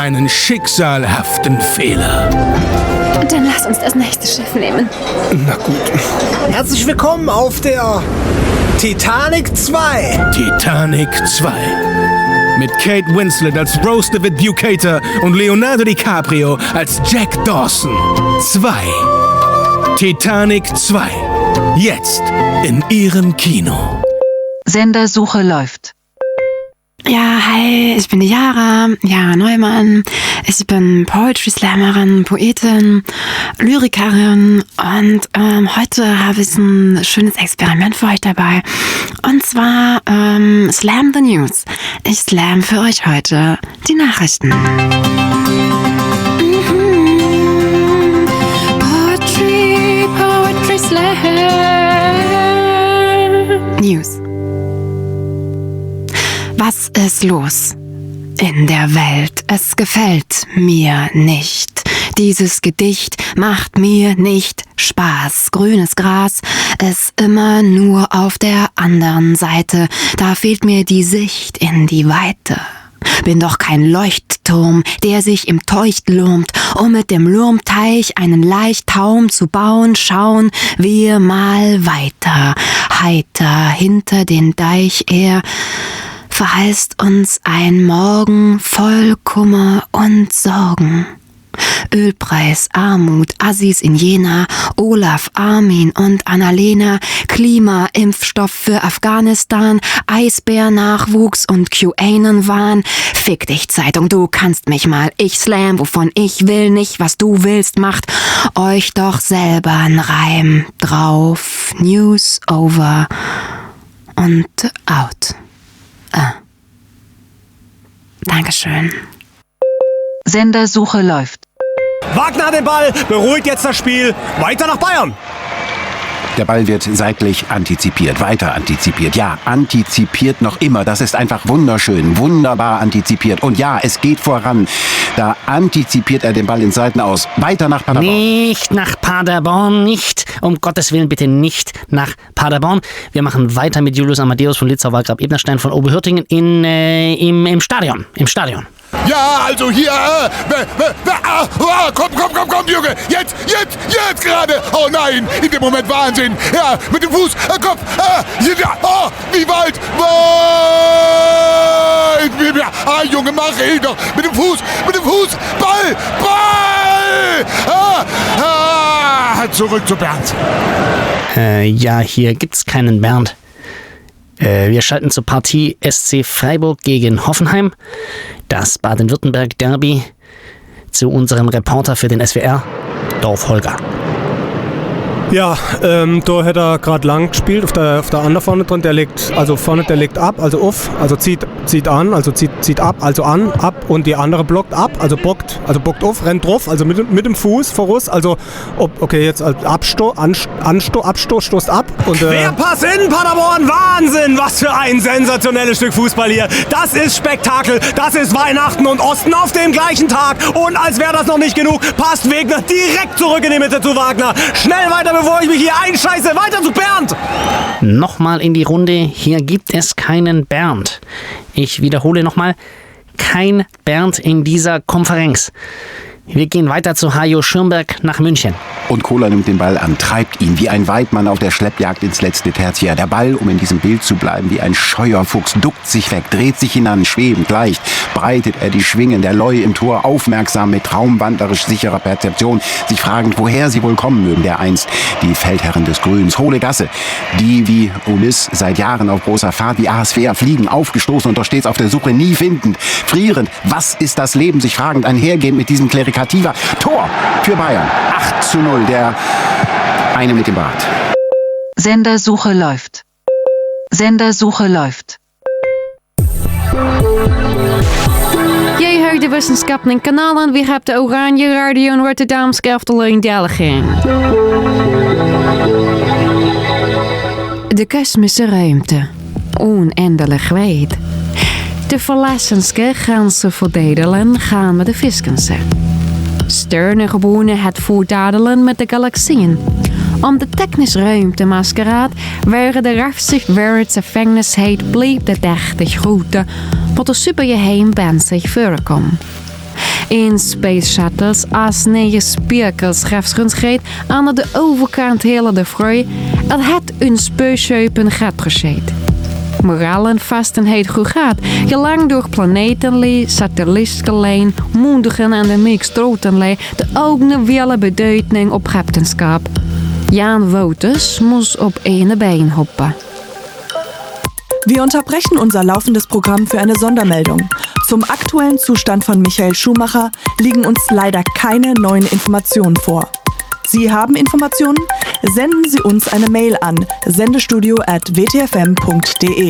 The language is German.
einen schicksalhaften Fehler. Dann lass uns das nächste Schiff nehmen. Na gut. Herzlich willkommen auf der Titanic 2. Titanic 2. Mit Kate Winslet als Rose David Bukater und Leonardo DiCaprio als Jack Dawson. 2. Titanic 2. Jetzt in Ihrem Kino. Sendersuche läuft. Ja, hi, ich bin die Jara Neumann. Ich bin Poetry Slammerin, Poetin, Lyrikerin und heute habe ich ein schönes Experiment für euch dabei. Und zwar Slam the News. Ich slam für euch heute die Nachrichten. Poetry Slam News. Was ist los in der Welt? Es gefällt mir nicht. Dieses Gedicht macht mir nicht Spaß. Grünes Gras ist immer nur auf der anderen Seite. Da fehlt mir die Sicht in die Weite. Bin doch kein Leuchtturm, der sich im Teucht lurmt, um mit dem Lurmteich einen Leichtaum zu bauen. Schauen wir mal weiter. Heiter hinter den Deich er verheißt uns ein Morgen voll Kummer und Sorgen. Ölpreis, Armut, Assis in Jena, Olaf, Armin und Annalena, Klima, Impfstoff für Afghanistan, Eisbär-Nachwuchs und QAnon-Wahn. Fick dich, Zeitung, du kannst mich mal. Ich slam, wovon ich will, nicht was du willst. Macht euch doch selber einen Reim drauf. News over und out. Dankeschön. Sendersuche läuft. Wagner hat den Ball, beruhigt jetzt das Spiel. Weiter nach Bayern. Der Ball wird seitlich antizipiert, weiter antizipiert. Ja, antizipiert noch immer. Das ist einfach wunderschön, wunderbar antizipiert. Und ja, es geht voran. Da antizipiert er den Ball ins Seitenaus. Weiter nach Paderborn. Nicht nach Paderborn, nicht. Um Gottes Willen, bitte nicht nach Paderborn. Wir machen weiter mit Julius Amadeus von Litzau, Walgrab, Ebnerstein von Oberhürtingen im Stadion. Im Stadion. Ja, also hier, komm, Junge, jetzt gerade, oh nein, in dem Moment Wahnsinn, ja, mit dem Fuß, Kopf, ja, oh, wie weit, Junge, mach ihn doch, mit dem Fuß, Ball, zurück zu Bernd. Ja, hier gibt's keinen Bernd. Wir schalten zur Partie SC Freiburg gegen Hoffenheim, das Baden-Württemberg-Derby, zu unserem Reporter für den SWR, Dorf Holger. Ja, da hätte er gerade lang gespielt, auf der anderen vorne drin, der legt ab, also auf, also zieht an, also zieht ab, also an, ab und die andere blockt ab, also bockt auf, rennt drauf, also mit dem Fuß voraus, also okay, jetzt Abstoß, stoßt ab. Und, Querpass in Paderborn, Wahnsinn, was für ein sensationelles Stück Fußball hier. Das ist Spektakel, das ist Weihnachten und Osten auf dem gleichen Tag. Und als wäre das noch nicht genug, passt Wegner direkt zurück in die Mitte zu Wagner. Schnell weiter, bevor ich mich hier einscheiße, weiter zu Bernd. Nochmal in die Runde, hier gibt es keinen Bernd. Ich wiederhole nochmal, kein Bernd in dieser Konferenz. Wir gehen weiter zu Hajo Schirmberg nach München. Und Kohler nimmt den Ball an, treibt ihn wie ein Weidmann auf der Schleppjagd ins letzte Tertiär. Der Ball, um in diesem Bild zu bleiben, wie ein Scheuerfuchs, duckt sich weg, dreht sich hinan, schwebend, leicht, breitet er die Schwingen der Leu im Tor, aufmerksam mit traumwandlerisch sicherer Perzeption, sich fragend, woher sie wohl kommen mögen, dereinst die Feldherren des Grüns. Hohle Gasse, die wie Ulyss seit Jahren auf großer Fahrt, wie Ahasver fliegen, aufgestoßen und doch stets auf der Suche, nie findend, frierend. Was ist das Leben, sich fragend, einhergehend mit diesem Klerikativer. Tor für Bayern, 8:0. Der eine mit dem Bart. Sendersuche läuft. Sendersuche läuft. Jij hoort de wetenschappen in kanalen. Wie hebt de Oranje Radio in Rotterdam Skelftel in Delgen? De kosmische ruimte. Oneindig wijd. De verlassenske gaan ze verdelen gaan met de viskense. Sterne gewonnen het voordadelen met de galaxieën. Om de technische ruimtemaskeraad waren de rafzichtwaardse vengnisheid bleef de 30 grote, wat de supergeheim band zich voorkom. In Space Shuttles als 9 spierkers refsrunsgeet aan de overkant hele de vrij, het het een speusjeupen gaat gescheed. Moralen vastenheid goed gaat, gelang door planeten, satellieten, moedigen en de mixtroten de ogen willen beduiding op captainschap. Jan Wouters muss op ene Bein hoppen. Wir unterbrechen unser laufendes Programm für eine Sondermeldung. Zum aktuellen Zustand von Michael Schumacher liegen uns leider keine neuen Informationen vor. Sie haben Informationen? Senden Sie uns eine Mail an sendestudio@wtfm.de.